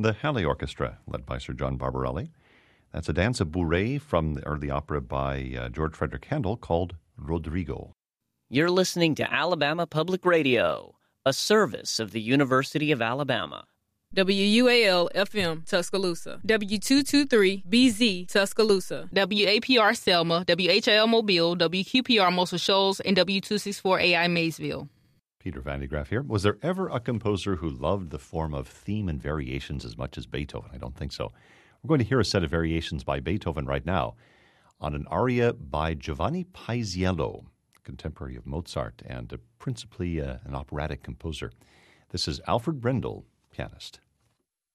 The Halley Orchestra, led by Sir John Barbarelli. That's a danza bourrée from the early opera by George Frederick Handel called Rodrigo. You're listening to Alabama Public Radio, a service of the University of Alabama. WUAL-FM, Tuscaloosa. W223-BZ, Tuscaloosa. WAPR Selma, WHIL Mobile, WQPR Muscle Shoals, and W264AI Maysville. Peter Van de Graaff here. Was there ever a composer who loved the form of theme and variations as much as Beethoven? I don't think so. We're going to hear a set of variations by Beethoven right now on an aria by Giovanni Paisiello, contemporary of Mozart and principally an operatic composer. This is Alfred Brendel, pianist.